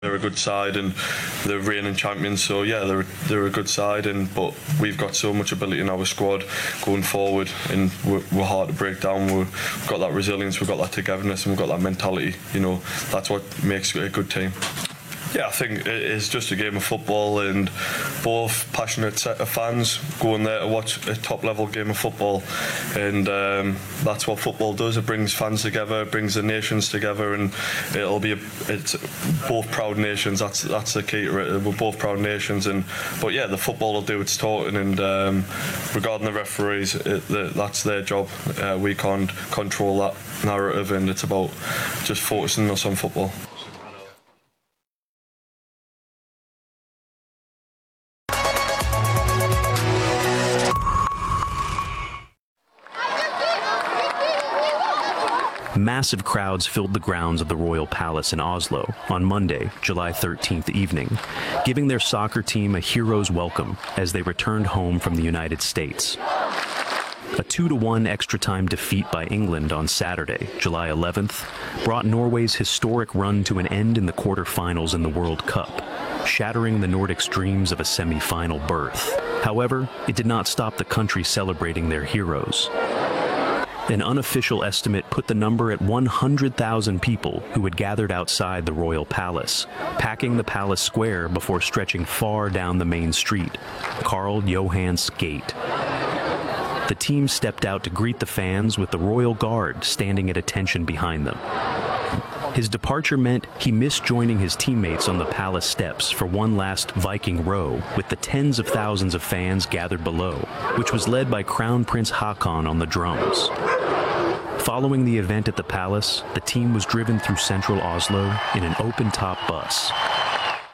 They're a good side and they're reigning champions, so yeah, they're a good side, but we've got so much ability in our squad going forward, and we're hard to break down. We've got that resilience, we've got that togetherness, and we've got that mentality. That's what makes a good team. Yeah, I think it is just a game of football, and both passionate set of fans going there to watch a top-level game of football, and that's what football does. It brings fans together, it brings the nations together, and it's both proud nations. That's the key to it. We're both proud nations, but yeah, the football will do its talking, and regarding the referees, that's their job. We can't control that narrative, and it's about just focusing us on football. Massive crowds filled the grounds of the Royal Palace in Oslo on Monday, July 13th evening, giving their soccer team a hero's welcome as they returned home from the United States. A 2-1 extra-time defeat by England on Saturday, July 11th, brought Norway's historic run to an end in the quarter-finals in the World Cup, shattering the Nordics' dreams of a semi-final berth. However, it did not stop the country celebrating their heroes. An unofficial estimate put the number at 100,000 people who had gathered outside the Royal Palace, packing the palace square before stretching far down the main street, Karl Johans Gate. The team stepped out to greet the fans with the Royal Guard standing at attention behind them. His departure meant he missed joining his teammates on the palace steps for one last Viking row with the tens of thousands of fans gathered below, which was led by Crown Prince Haakon on the drums. Following the event at the palace, the team was driven through central Oslo in an open-top bus.